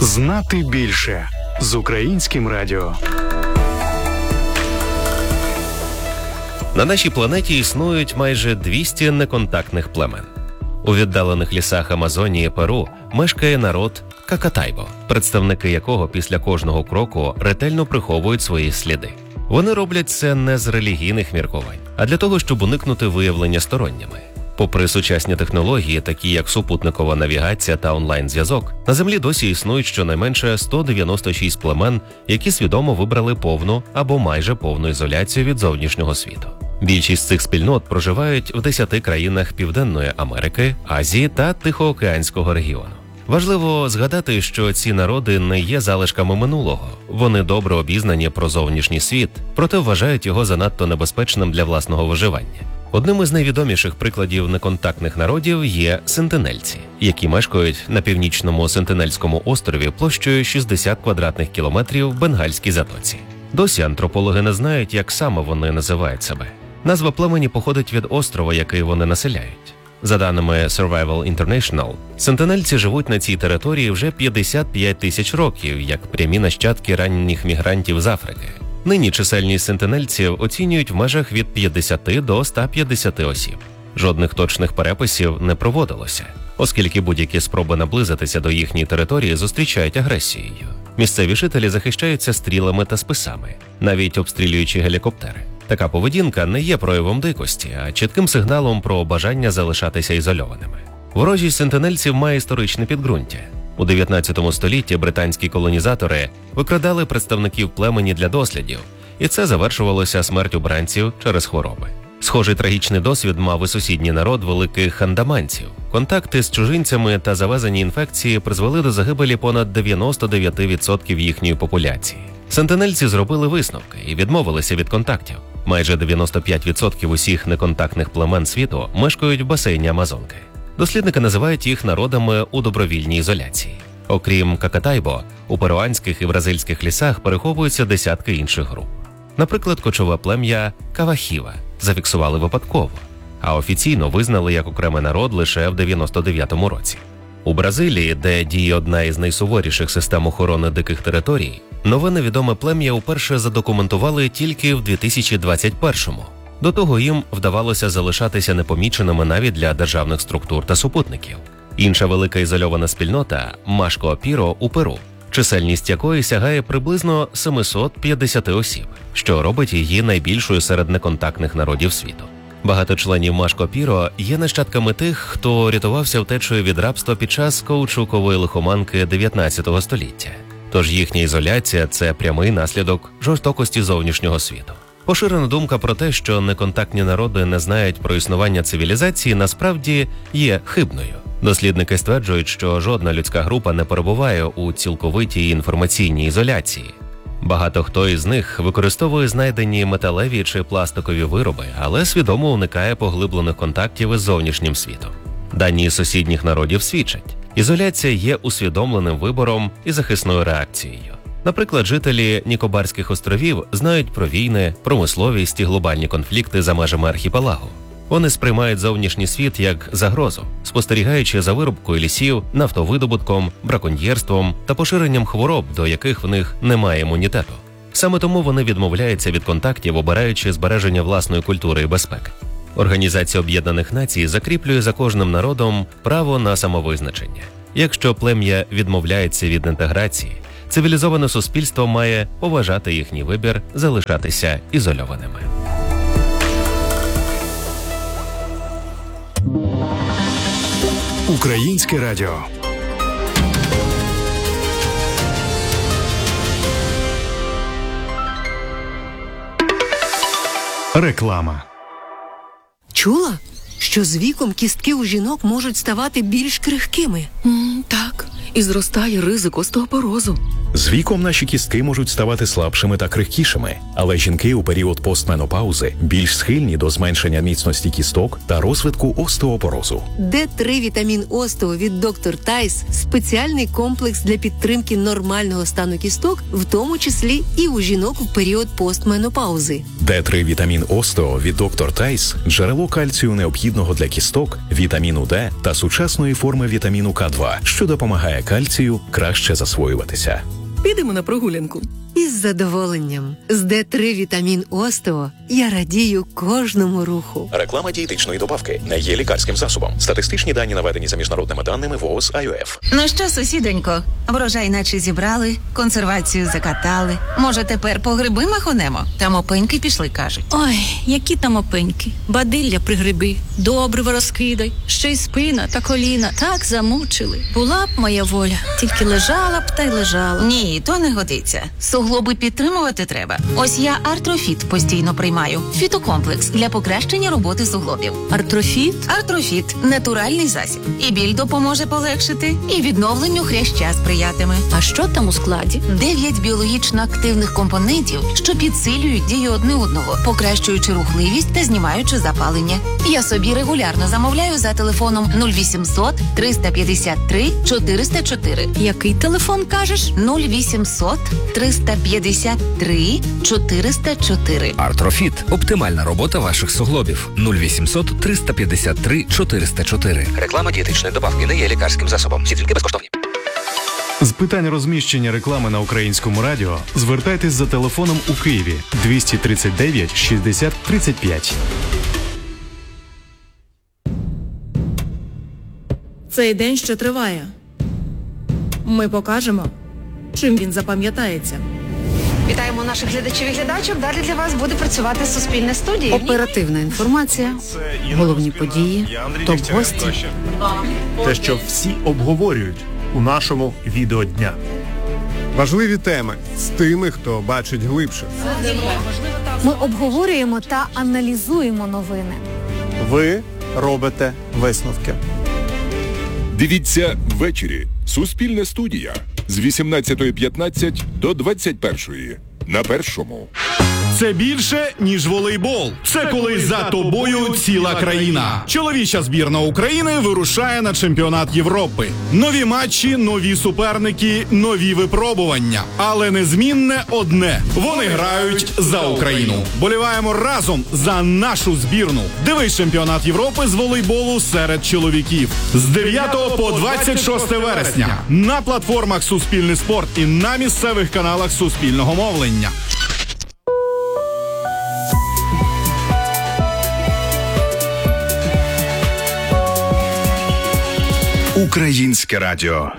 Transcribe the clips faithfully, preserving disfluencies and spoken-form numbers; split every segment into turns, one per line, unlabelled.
Знати більше з Українським радіо.
На нашій планеті існують майже двісті неконтактних племен. У віддалених лісах Амазонії Перу мешкає народ Какатайбо, представники якого після кожного кроку ретельно приховують свої сліди. Вони роблять це не з релігійних міркувань, а для того, щоб уникнути виявлення сторонніми. Попри сучасні технології, такі як супутникова навігація та онлайн-зв'язок, на Землі досі існують щонайменше сто дев'яносто шість племен, які свідомо вибрали повну або майже повну ізоляцію від зовнішнього світу. Більшість цих спільнот проживають в десяти країнах Південної Америки, Азії та Тихоокеанського регіону. Важливо згадати, що ці народи не є залишками минулого. Вони добре обізнані про зовнішній світ, проте вважають його занадто небезпечним для власного виживання. Одним із найвідоміших прикладів неконтактних народів є сентинельці, які мешкають на північному Сентинельському острові площею шістдесят квадратних кілометрів в Бенгальській затоці. Досі антропологи не знають, як саме вони називають себе. Назва племені походить від острова, який вони населяють. За даними Survival International, сентинельці живуть на цій території вже п'ятдесят п'ять тисяч років, як прямі нащадки ранніх мігрантів з Африки. Нині чисельність сентинельців оцінюють в межах від п'ятдесят до ста п'ятдесят осіб. Жодних точних переписів не проводилося, оскільки будь-які спроби наблизитися до їхньої території зустрічають агресією. Місцеві жителі захищаються стрілами та списами, навіть обстрілюючи гелікоптери. Така поведінка не є проявом дикості, а чітким сигналом про бажання залишатися ізольованими. Ворожість сентинельців має історичне підґрунтя. У дев'ятнадцятому столітті британські колонізатори викрадали представників племені для дослідів, і це завершувалося смертю бранців через хвороби. Схожий трагічний досвід мав і сусідній народ великих андаманців. Контакти з чужинцями та завезені інфекції призвели до загибелі понад дев'яносто дев'ять відсотків їхньої популяції. Сентинельці зробили висновки і відмовилися від контактів. Майже дев'яносто п'ять відсотків усіх неконтактних племен світу мешкають в басейні Амазонки. Дослідники називають їх народами у добровільній ізоляції. Окрім Какатайбо, у перуанських і бразильських лісах переховуються десятки інших груп. Наприклад, кочове плем'я Кавахіва зафіксували випадково, а офіційно визнали як окремий народ лише в дев'яносто дев'ятому році. У Бразилії, де діє одна із найсуворіших систем охорони диких територій, нове невідоме плем'я уперше задокументували тільки в дві тисячі двадцять першому. До того їм вдавалося залишатися непоміченими навіть для державних структур та супутників. Інша велика ізольована спільнота – Машко-Піро у Перу, чисельність якої сягає приблизно сімсот п'ятдесят осіб, що робить її найбільшою серед неконтактних народів світу. Багато членів Машко-Піро є нащадками тих, хто рятувався втечею від рабства під час каучукової лихоманки дев'ятнадцятого століття. Тож їхня ізоляція – це прямий наслідок жорстокості зовнішнього світу. Поширена думка про те, що неконтактні народи не знають про існування цивілізації, насправді є хибною. Дослідники стверджують, що жодна людська група не перебуває у цілковитій інформаційній ізоляції. Багато хто із них використовує знайдені металеві чи пластикові вироби, але свідомо уникає поглиблених контактів із зовнішнім світом. Дані сусідніх народів свідчать, ізоляція є усвідомленим вибором і захисною реакцією. Наприклад, жителі Нікобарських островів знають про війни, промисловість і глобальні конфлікти за межами архіпелагу. Вони сприймають зовнішній світ як загрозу, спостерігаючи за вирубкою лісів, нафтовидобутком, браконьєрством та поширенням хвороб, до яких в них немає імунітету. Саме тому вони відмовляються від контактів, обираючи збереження власної культури і безпеки. Організація Об'єднаних Націй закріплює за кожним народом право на самовизначення. Якщо плем'я відмовляється від інтеграції, цивілізоване суспільство має поважати їхній вибір залишатися ізольованими.
Українське радіо. Реклама.
Чула, що з віком кістки у жінок можуть ставати більш крихкими?
Mm, так, і зростає ризик остеопорозу. З віком наші кістки можуть ставати слабшими та крихкішими, але жінки у період постменопаузи більш схильні до зменшення міцності кісток та розвитку остеопорозу.
Д три вітамін Остео від доктор Тайс – спеціальний комплекс для підтримки нормального стану кісток, в тому числі і у жінок в період постменопаузи.
Д три вітамін Остео від доктор Тайс – джерело кальцію необхідного для кісток, вітаміну Д та сучасної форми вітаміну К два, що допомагає кальцію краще засвоюватися.
Підемо на прогулянку. Із задоволенням. З Д три вітамін Остео я радію кожному руху.
Реклама дієтичної добавки не є лікарським засобом. Статистичні дані наведені за міжнародними даними ВООЗ ай о еф.
Ну що, сусідонько, врожай наче зібрали, консервацію закатали. Може, тепер по гриби махонемо? Там опеньки пішли, кажуть.
Ой, які там опеньки. Бадилля при гриби, добриво розкидай, ще й спина та коліна так замучили. Була б моя воля, тільки лежала б та й лежала.
Ні, то не годиться. Суглоби підтримувати треба. Ось я Артрофіт постійно приймаю. Фітокомплекс для покращення роботи суглобів.
Артрофіт?
Артрофіт – натуральний засіб. І біль допоможе полегшити, і відновленню хряща сприятиме.
А що там у складі?
Дев'ять біологічно активних компонентів, що підсилюють дію одне одного, покращуючи рухливість та знімаючи запалення. Я собі регулярно замовляю за телефоном нуль вісімсот триста п'ятдесят три чотириста чотири.
Який телефон кажеш?
нуль вісімсот триста п'ятдесят три чотириста чотири.
Артрофіт – оптимальна робота ваших суглобів. нуль вісімсот триста п'ятдесят три чотириста чотири. Реклама дієтичної добавки не є лікарським засобом. Всі тільки безкоштовні.
З питань розміщення реклами на Українському радіо звертайтесь за телефоном у Києві двісті тридцять дев'ять шістдесят тридцять п'ять.
Цей день ще триває. Ми покажемо, чим він запам'ятається.
Вітаємо наших глядачів і глядачок. Далі для вас буде працювати Суспільне студія.
Оперативна інформація, головні події, топ-гості.
Те, що всі обговорюють у нашому відео дня. Важливі теми з тими, хто бачить глибше.
Ми обговорюємо та аналізуємо новини.
Ви робите висновки.
Дивіться ввечері. Суспільне студія з вісімнадцятої п'ятнадцять до двадцять першої на Першому.
Це більше, ніж волейбол. Це коли за тобою ціла країна. Чоловіча збірна України вирушає на чемпіонат Європи. Нові матчі, нові суперники, нові випробування. Але незмінне одне. Вони грають за Україну. Боліваємо разом за нашу збірну. Дивись чемпіонат Європи з волейболу серед чоловіків. З дев'ятого по двадцять шосте вересня. На платформах Суспільний спорт і на місцевих каналах Суспільного мовлення.
Українське радіо.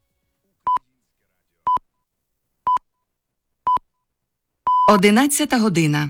Одинадцята година.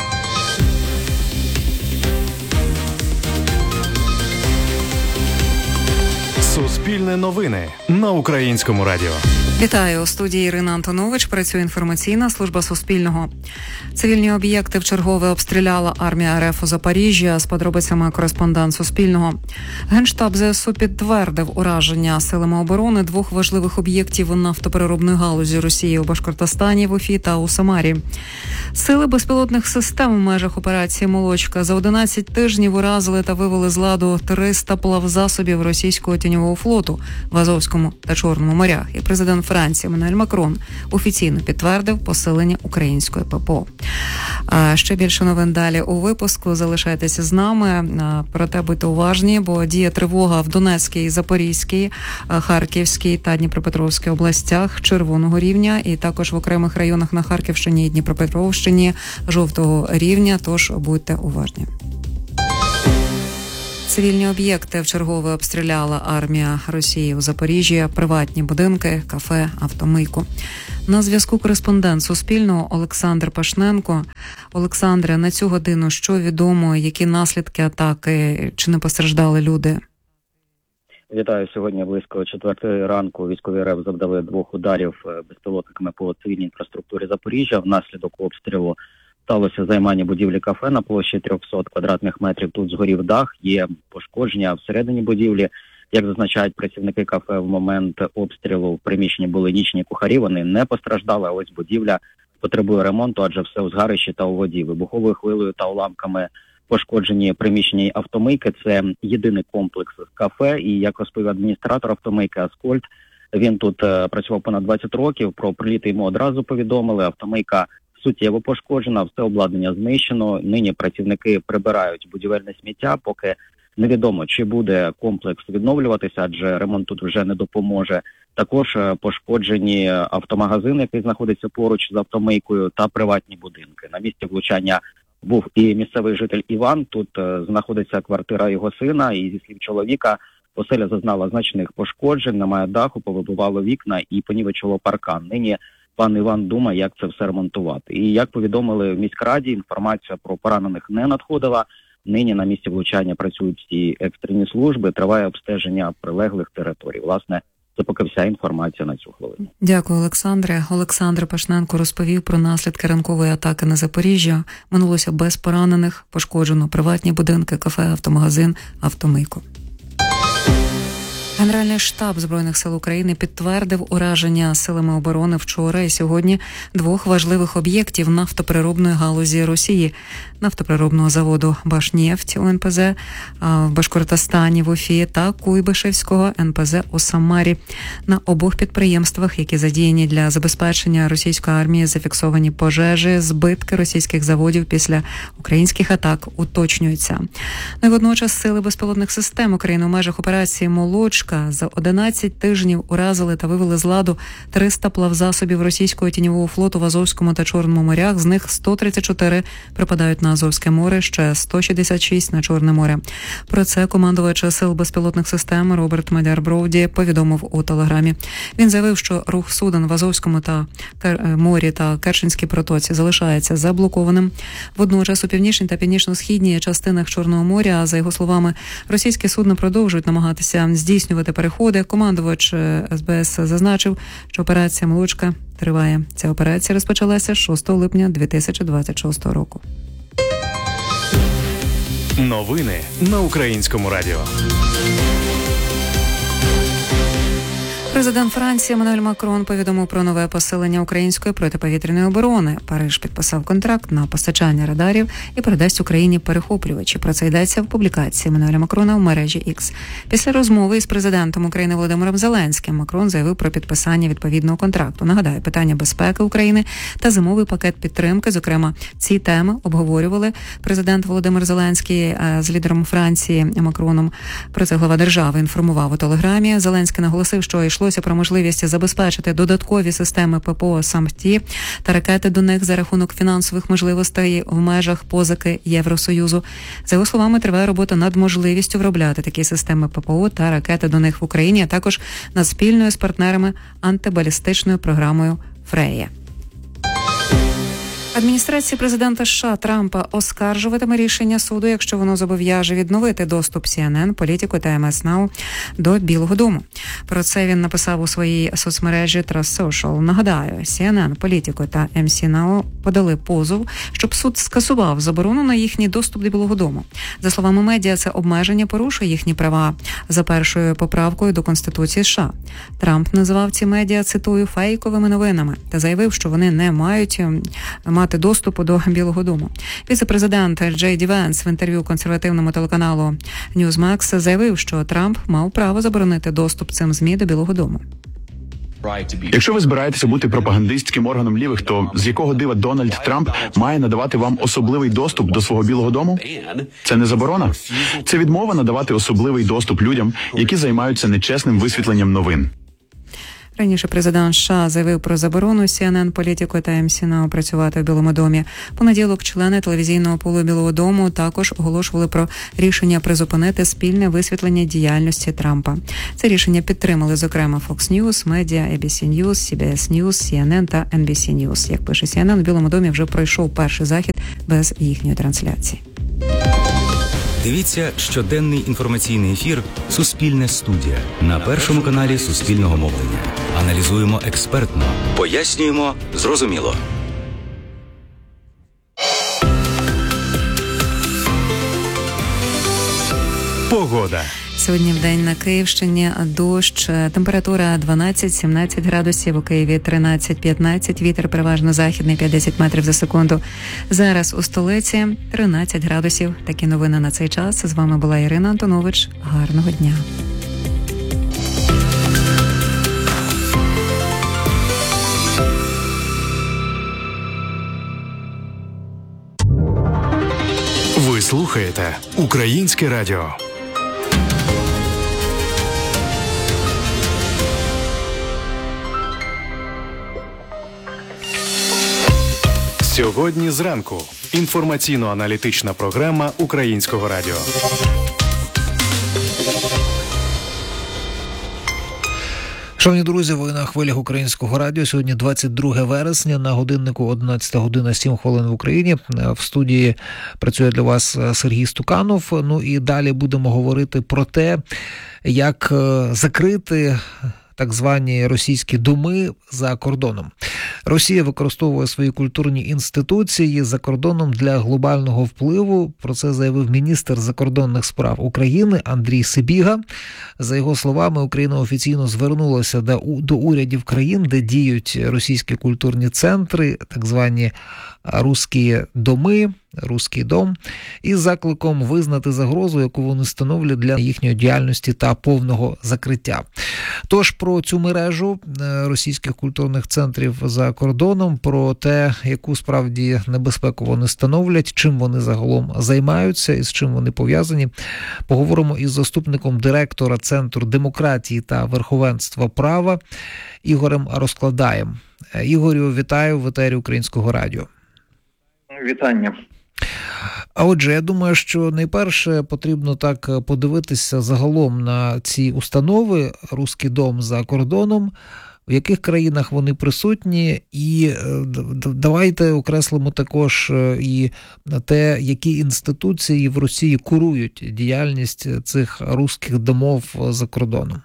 Суспільне новини на Українському радіо.
Вітаю, у студії Ірина Антонович. Працює інформаційна служба Суспільного. Цивільні об'єкти вчергове обстріляла армія РФ у Запоріжжі. З подробицями кореспондент Суспільного. Генштаб ЗСУ підтвердив ураження силами оборони двох важливих об'єктів нафтопереробної галузі Росії у Башкортостані, в Уфі та у Самарі. Сили безпілотних систем у межах операції «Молочка» за одинадцять тижнів уразили та вивели з ладу триста плавзасобів російського тіньового флоту в Азовському та Чорному морях. І президент Франції Еммануель Макрон офіційно підтвердив посилення української ППО. А ще більше новин далі у випуску. Залишайтеся з нами. Проте будьте уважні, бо діє тривога в Донецькій, Запорізькій, Харківській та Дніпропетровській областях червоного рівня і також в окремих районах на Харківщині і Дніпропетровщині жовтого рівня, тож будьте уважні. Цивільні об'єкти вчергове обстріляла армія Росії у Запоріжжі, приватні будинки, кафе, автомийку. На зв'язку кореспондент Суспільного Олександр Пашненко. Олександре, на цю годину що відомо, які наслідки атаки, чи не постраждали люди?
Вітаю. Сьогодні близько четвертої ранку військові РФ завдали двох ударів безпілотниками по цивільній інфраструктурі Запоріжжя. Внаслідок обстрілу сталося займання будівлі кафе на площі триста квадратних метрів. Тут згорів дах, є пошкодження всередині будівлі. Як зазначають працівники кафе, в момент обстрілу в приміщенні були нічні кухарі, вони не постраждали, а ось будівля потребує ремонту, адже все у згарищі та у воді. Вибуховою хвилею та уламками пошкоджені приміщення й автомийки. Це єдиний комплекс кафе, і, як розповів адміністратор автомийки Аскольд, він тут е, працював понад двадцять років, про приліти йому одразу повідомили, автомийка суттєво пошкоджена, все обладнання знищено, нині працівники прибирають будівельне сміття, поки невідомо, чи буде комплекс відновлюватися, адже ремонт тут вже не допоможе. Також е, пошкоджені автомагазин, який знаходиться поруч з автомийкою, та приватні будинки. На місці влучання був і місцевий житель Іван, тут е, знаходиться квартира його сина, і зі слів чоловіка, оселя зазнала значних пошкоджень, немає даху, повибивало вікна і понівечило паркан. Нині пан Іван думає, як це все ремонтувати. І як повідомили в міськраді, інформація про поранених не надходила. Нині на місці влучання працюють всі екстрені служби, триває обстеження прилеглих територій. Власне, це поки вся інформація на цю хвилину.
Дякую, Олександре. Олександр Пашненко розповів про наслідки ранкової атаки на Запоріжжя. Минулося без поранених, пошкоджено приватні будинки, кафе, автомагазин, автомийку. Генеральний штаб Збройних сил України підтвердив ураження силами оборони вчора і сьогодні двох важливих об'єктів нафтопереробної галузі Росії – нафтопереробного заводу «Башнефть» у ен пе зе в Башкортостані в Уфі та Куйбишевського ен пе зе у Самарі. На обох підприємствах, які задіяні для забезпечення російської армії, зафіксовані пожежі, збитки російських заводів після українських атак уточнюються. Ну і водночас сили безпілотних систем України у межах операції «Молочка» за одинадцять тижнів уразили та вивели з ладу триста плавзасобів російського тіньового флоту в Азовському та Чорному морях, з них сто тридцять чотири припадають на Азовське море, ще сто шістдесят шість на Чорне море. Про це командувач сил безпілотних систем Роберт Медяр-Броуді повідомив у Телеграмі. Він заявив, що рух суден в Азовському та морі та Керченській протоці залишається заблокованим. Водночас у північній та північно-східній частинах Чорного моря, за його словами, російські судна продовжують намагатися здійснювати переходи. Командувач ес бе ес зазначив, що операція «Молочка» триває. Ця операція розпочалася шостого липня дві тисячі двадцять шостого року.
Новини на Українському радіо.
Президент Франції Еммануель Макрон повідомив про нове посилення української протиповітряної оборони. Париж підписав контракт на постачання радарів і передасть Україні перехоплювачі. Про це йдеться в публікації Еммануеля Макрона в мережі X. Після розмови із президентом України Володимиром Зеленським Макрон заявив про підписання відповідного контракту. Нагадаю, питання безпеки України та зимовий пакет підтримки. Зокрема, ці теми обговорювали президент Володимир Зеленський з лідером Франції Макроном. Про це глава держави інформував у Телеграмі. Зеленський наголосив, що йшло Йшлося про можливість забезпечити додаткові системи ППО «Самті» та ракети до них за рахунок фінансових можливостей в межах позики Євросоюзу. За його словами, триває робота над можливістю виробляти такі системи ППО та ракети до них в Україні, а також над спільною з партнерами антибалістичною програмою «Фрея». Адміністрація президента США Трампа оскаржуватиме рішення суду, якщо воно зобов'яже відновити доступ сі ен ен, Політико та ем ес Now до Білого дому. Про це він написав у своїй соцмережі Trust Social. Нагадаю, сі ен ен, Політико та ем сі Now подали позов, щоб суд скасував заборону на їхній доступ до Білого дому. За словами медіа, це обмеження порушує їхні права за першою поправкою до Конституції США. Трамп назвав ці медіа, цитую, фейковими новинами та заявив, що вони не мають мати доступу до Білого дому. Віце-президент Джей Ді Венс в інтерв'ю консервативному телеканалу Newsmax заявив, що Трамп мав право заборонити доступ цим ЗМІ до Білого дому.
Якщо ви збираєтеся бути пропагандистським органом лівих, то з якого дива Дональд Трамп має надавати вам особливий доступ до свого Білого дому? Це не заборона. Це відмова надавати особливий доступ людям, які займаються нечесним висвітленням новин.
Раніше президент США заявив про заборону сі ен ен, Політико та ем сі Now працювати в Білому домі. Понеділок члени телевізійного пулу Білого дому також оголошували про рішення призупинити спільне висвітлення діяльності Трампа. Це рішення підтримали, зокрема, Fox News, медіа, ей бі сі News, сі бі ес News, сі ен ен та ен бі сі News. Як пише сі ен ен, в Білому домі вже пройшов перший захід без їхньої трансляції.
Дивіться щоденний інформаційний ефір «Суспільне студія» на Першому каналі Суспільного мовлення. Аналізуємо експертно, пояснюємо зрозуміло.
Погода.
Сьогодні в день на Київщині дощ, температура дванадцять-сімнадцять градусів, у Києві тринадцять-п'ятнадцять, вітер переважно західний п'ятдесят метрів за секунду. Зараз у столиці тринадцять градусів. Такі новини на цей час. З вами була Ірина Антонович. Гарного дня.
Ви слухаєте Українське радіо. Сьогодні зранку. Інформаційно-аналітична програма Українського радіо.
Шановні друзі, ви на хвилях Українського радіо. Сьогодні двадцять друге вересня, на годиннику одинадцята година сім хвилин в Україні. В студії працює для вас Сергій Стуканов. Ну і далі будемо говорити про те, як закрити так звані російські доми за кордоном. Росія використовує свої культурні інституції за кордоном для глобального впливу. Про це заявив міністр закордонних справ України Андрій Сибіга. За його словами, Україна офіційно звернулася до, до урядів країн, де діють російські культурні центри, так звані «русські доми», «Руський дом», із закликом визнати загрозу, яку вони становлять для їхньої діяльності та повного закриття. Тож про цю мережу російських культурних центрів за кордоном, про те, яку справді небезпеку вони становлять, чим вони загалом займаються і з чим вони пов'язані, поговоримо із заступником директора Центру демократії та верховенства права Ігорем Розкладаєм. Ігорю, вітаю в етері Українського радіо.
Вітання.
А отже, я думаю, що найперше потрібно так подивитися загалом на ці установи «Руський дом» за кордоном, в яких країнах вони присутні, і давайте окреслимо також і те, які інституції в Росії курують діяльність цих «Руських домов» за кордоном.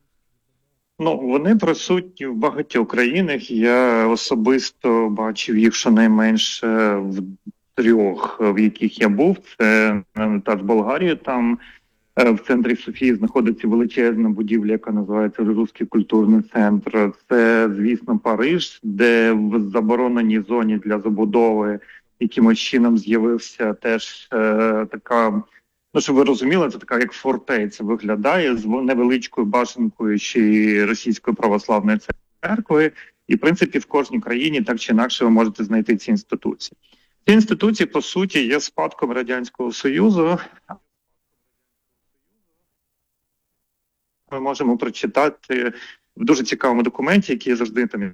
Ну, вони присутні в багатьох країнах. Я особисто бачив їх щонайменше в трьох, в яких я був. Це та з Болгарії, там в центрі Софії знаходиться величезна будівля, яка називається Руський культурний центр. Це, звісно, Париж, де в забороненій зоні для забудови якимось чином з'явився теж е, така, ну, щоб ви розуміли, це така як фортеця виглядає з невеличкою башенкою ще Російської православної церкви. І, в принципі, в кожній країні так чи інакше ви можете знайти ці інституції. Ці інституції, по суті, є спадком Радянського Союзу. Ми можемо прочитати в дуже цікавому документі, який завжди там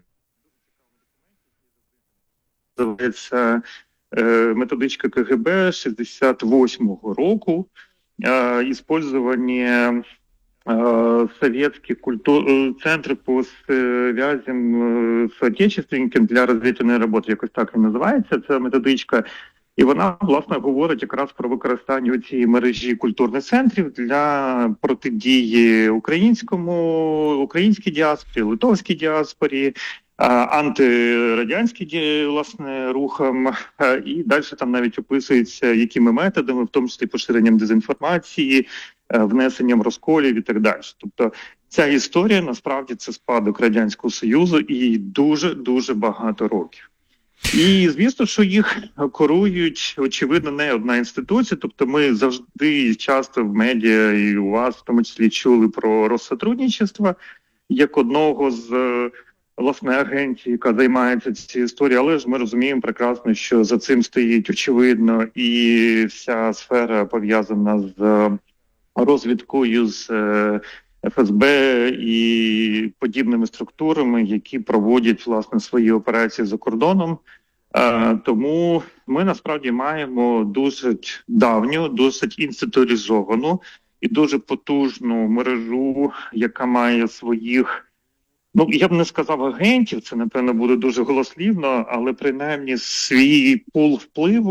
називається методичка ка ге бе шістдесят восьмого року, «Использование советских культур... центрів по связям з отечественниками для розвідувальної роботи», якось так і називається ця методичка. І вона, власне, говорить якраз про використання цієї мережі культурних центрів для протидії українському, українській діаспорі, литовській діаспорі, антирадянській, власне, рухам. І далі там навіть описується, якими методами, в тому числі поширенням дезінформації, внесенням розколів і так далі. Тобто ця історія, насправді, це спадок Радянського Союзу і дуже-дуже багато років. І, звісно, що їх курують, очевидно, не одна інституція. Тобто ми завжди часто в медіа і у вас, в тому числі, чули про Россотрудничество як одного з, власне, агенцій, яка займається цією історією. Але ж ми розуміємо прекрасно, що за цим стоїть, очевидно, і вся сфера пов'язана з розвідкою, з еф ес бе і подібними структурами, які проводять, власне, свої операції за кордоном. Е, тому ми, насправді, маємо досить давню, досить інституалізовану і дуже потужну мережу, яка має своїх, ну, я б не сказав агентів, це, напевно, буде дуже голослівно, але, принаймні, свій пул впливу,